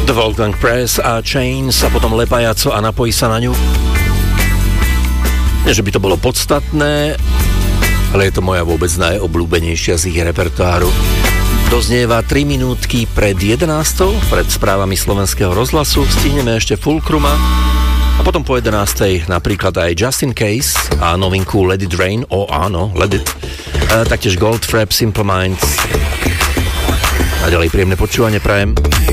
The Wolfgang Press a Chains a potom Lepajaco a Napojí sa na ňu. Nie, že by to bolo podstatné, ale je to moja vôbec najobľúbenejšia z ich repertoáru. Doznieva 3 minútky pred 11, pred správami Slovenského rozhlasu, stihneme ešte Fulcruma a potom po 11 napríklad aj Just in Case a novinku Let It Rain, áno, Let It, taktiež Goldfrapp, Simple Minds. A ďalej príjemné počúvanie prajem.